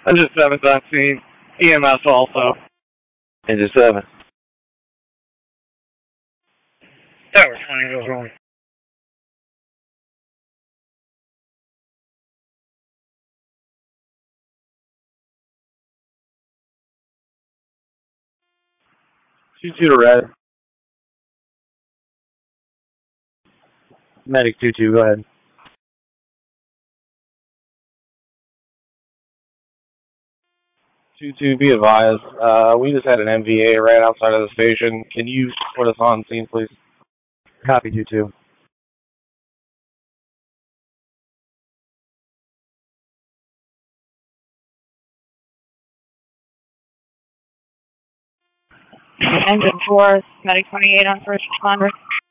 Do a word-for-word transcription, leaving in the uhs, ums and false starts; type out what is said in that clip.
Engine seven's on scene. E M S also. Engine seven. Tower twenty goes wrong. two two to red. Medic two two, go ahead. two two, be advised. Uh, we just had an M V A right outside of the station. Can you put us on scene, please? Copy two two. Engine four, Medic twenty-eight on first responder.